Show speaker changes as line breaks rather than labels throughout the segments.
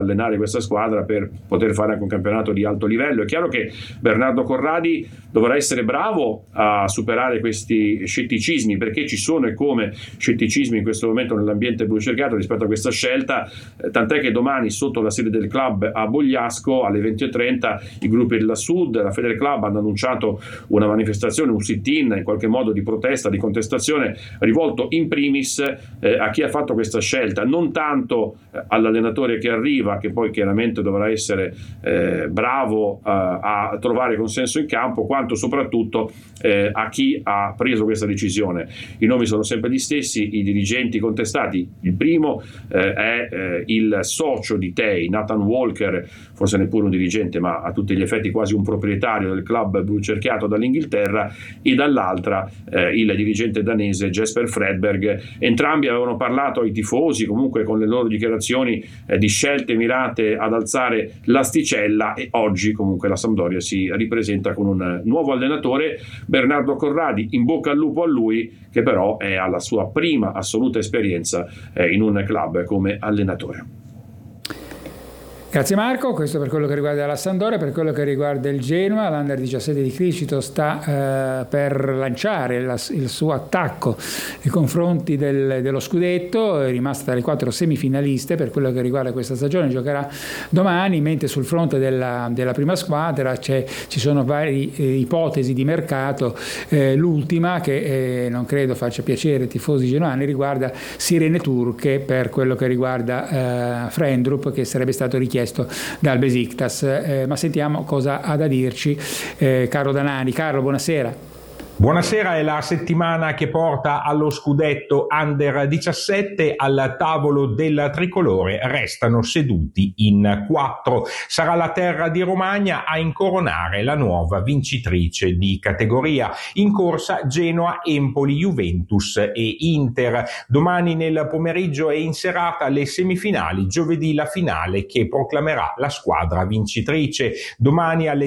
allenare questa squadra per poter fare anche un campionato di alto livello. È chiaro che Bernardo Corradi dovrà essere bravo a superare questi scetticismi, perché ci sono e come scetticismi in questo momento nell'ambiente blu cerchiato rispetto a questa scelta, tant'è che domani sotto la sede del club a Bogliasco alle 20:30 i gruppi della Sud, la Feder Club hanno annunciato una manifestazione, un sit-in in qualche modo di protesta, di contestazione, rivolto in primis a chi ha fatto questa scelta, non tanto all'allenatore che arriva, che poi chiaramente dovrà essere bravo a trovare consenso in campo, quanto soprattutto a chi ha preso questa decisione. I nomi sono sempre gli stessi, i dirigenti contestati. Il primo è il socio di Tei, Nathan Walker, forse neppure un dirigente ma a tutti gli effetti quasi un proprietario del club blu cerchiato dall'Inghilterra, e dall'altra il dirigente danese Jesper Fredberg. Entrambi avevano parlato ai tifosi, comunque con le loro dichiarazioni di scelte mirate ad alzare l'asticella, e oggi comunque la Sampdoria si ripresenta con un nuovo allenatore, Bernardo Corradi. In bocca al lupo a lui, che però è alla sua prima assoluta esperienza in un club come allenatore.
Grazie Marco, questo per quello che riguarda la Sampdoria. Per quello che riguarda il Genoa, l'Under 17 di Criscito sta per lanciare il suo attacco nei confronti dello scudetto, è rimasta tra le 4 semifinaliste per quello che riguarda questa stagione, giocherà domani, mentre sul fronte della prima squadra ci sono varie ipotesi di mercato. L'ultima, che non credo faccia piacere ai tifosi genuani, riguarda Sirene Turche per quello che riguarda Frendrup, che sarebbe stato richiesto dal Besiktas, ma sentiamo cosa ha da dirci Carlo Danani. Carlo, buonasera.
Buonasera, è la settimana che porta allo scudetto Under 17. Al tavolo del tricolore restano seduti in 4. Sarà la Terra di Romagna a incoronare la nuova vincitrice di categoria. In corsa Genoa, Empoli, Juventus e Inter. Domani nel pomeriggio e in serata le semifinali, giovedì la finale che proclamerà la squadra vincitrice. Domani alle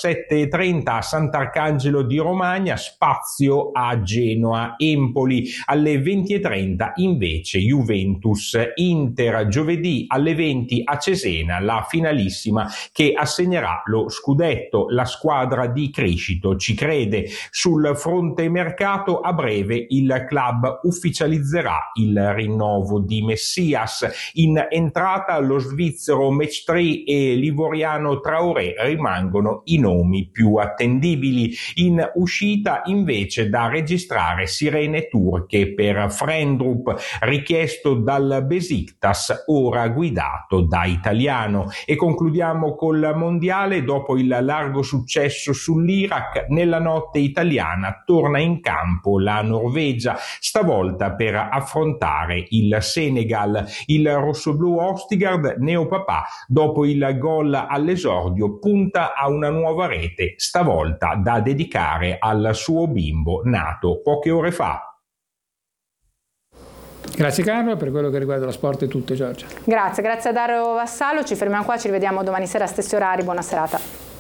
17:30 a Sant'Arcangelo di Romagna, spazio a Genoa, Empoli. Alle 20:30 invece Juventus, Inter. Giovedì alle 20 a Cesena la finalissima che assegnerà lo scudetto. La squadra di Criscito ci crede. Sul fronte mercato a breve il club ufficializzerà il rinnovo di Messias. In entrata lo svizzero Mechtree e l'ivoriano Traoré rimangono i nomi più attendibili. In uscita invece da registrare Sirene Turche per Frendrup, richiesto dal Besiktas, ora guidato da Italiano. E concludiamo col mondiale. Dopo il largo successo sull'Iraq, nella notte italiana torna in campo la Norvegia, stavolta per affrontare il Senegal. Il rossoblù Ostigard, neopapà, dopo il gol all'esordio punta a una nuova rete, stavolta da dedicare al suo bimbo nato poche ore fa.
Grazie Carlo, per quello che riguarda lo sport è tutto. Giorgia.
Grazie a Dario Vassallo, ci fermiamo qua, ci rivediamo domani sera a stessi orari, buona serata.